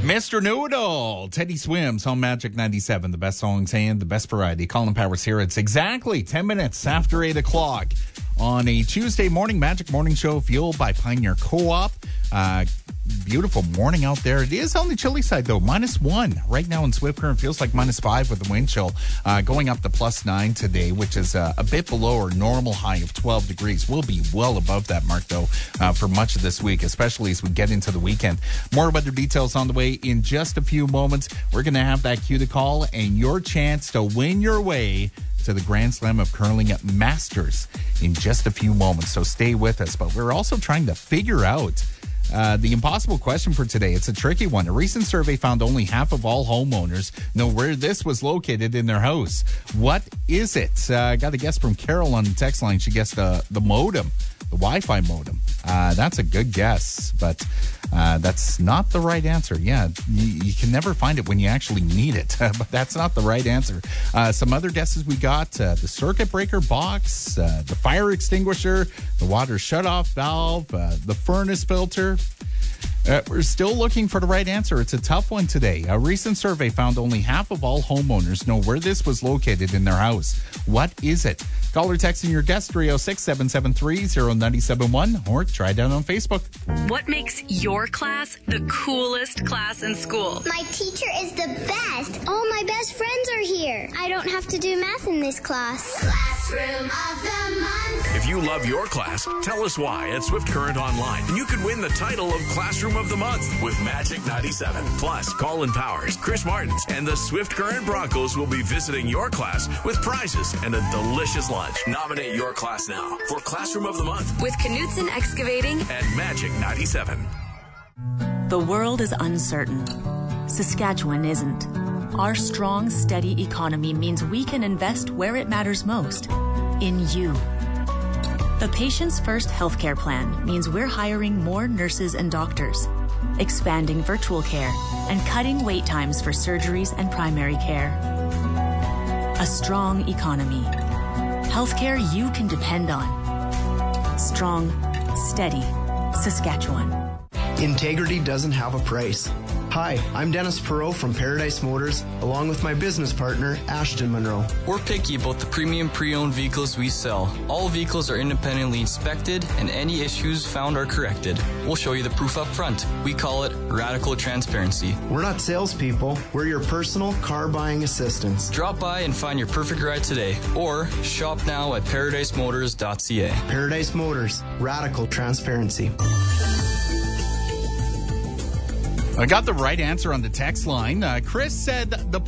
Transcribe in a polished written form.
Mr. Noodle, Teddy Swims on Magic 97, the best songs and the best variety. Colin Powers here. It's exactly 10 minutes after 8 o'clock on a Tuesday morning. Magic Morning Show fueled by Pioneer Co-op. Beautiful morning out there. It is on the chilly side, though. -1 right now in Swift Current. Feels like -5 with the wind chill. Going up to +9 today, which is a bit below our normal high of 12 degrees. We'll be well above that mark, though, for much of this week, especially as we get into the weekend. More weather details on the way in just a few moments. We're going to have that cue to call and your chance to win your way to the Grand Slam of Curling at Masters in just a few moments. So stay with us. But we're also trying to figure out the impossible question for today. It's a tricky one. A recent survey found only half of all homeowners know where this was located in their house. What is it? Got a guess from Carol on the text line. She guessed the modem, the Wi-Fi modem. That's a good guess, but that's not the right answer. Yeah, you can never find it when you actually need it, but that's not the right answer. Some other guesses we got, the circuit breaker box, the fire extinguisher, the water shutoff valve, the furnace filter. We're still looking for the right answer. It's a tough one today. A recent survey found only half of all homeowners know where this was located in their house. What is it? Call or text in your guest 306-773-0971 or try it out on Facebook. What makes your class the coolest class in school? My teacher is the best. All my best friends are here. I don't have to do math in this class. Classroom of the Month. If you love your class, tell us why at Swift Current Online. And you could win the title of Classroom of the Month with Magic 97. Plus, Colin Powers, Chris Martins, and the Swift Current Broncos will be visiting your class with prizes and a delicious lunch. Nominate your class now for Classroom of the Month With Knutson Excavating at Magic 97. The world is uncertain. Saskatchewan isn't. Our strong, steady economy means we can invest where it matters most, in you. The Patients First healthcare plan means we're hiring more nurses and doctors, expanding virtual care, and cutting wait times for surgeries and primary care. A strong economy. Healthcare you can depend on. Strong, steady, Saskatchewan. Integrity doesn't have a price. Hi, I'm Dennis Perot from Paradise Motors, along with my business partner, Ashton Monroe. We're picky about the premium pre-owned vehicles we sell. All vehicles are independently inspected, and any issues found are corrected. We'll show you the proof up front. We call it radical transparency. We're not salespeople. We're your personal car buying assistants. Drop by and find your perfect ride today, or shop now at ParadiseMotors.ca. Paradise Motors, radical transparency. I got the right answer on the text line. Chris said the